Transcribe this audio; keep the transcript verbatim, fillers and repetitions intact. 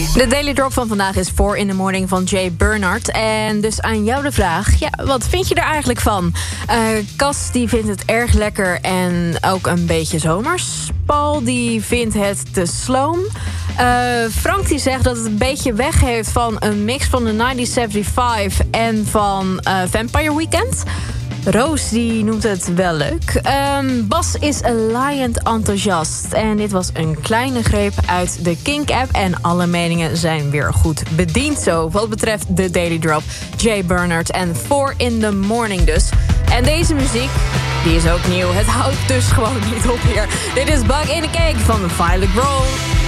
De Daily Drop van vandaag is four in the Morning van Jay Bernard. En dus aan jou de vraag, ja, wat vind je er eigenlijk van? Uh, Cas die vindt het erg lekker en ook een beetje zomers. Paul die vindt het te sloom. Uh, Frank die zegt dat het een beetje weg heeft van een mix van de negentien zevenenzeventig en van uh, Vampire Weekend. Roos die noemt het wel leuk. Um, Bas is alliant enthousiast. En dit was een kleine greep uit de Kink-app. En alle meningen zijn weer goed bediend zo. Wat betreft de Daily Drop. Jay Bernard en four in the Morning dus. En deze muziek, die is ook nieuw. Het houdt dus gewoon niet op hier. Dit is Bug in the Cake van Violet Grohl.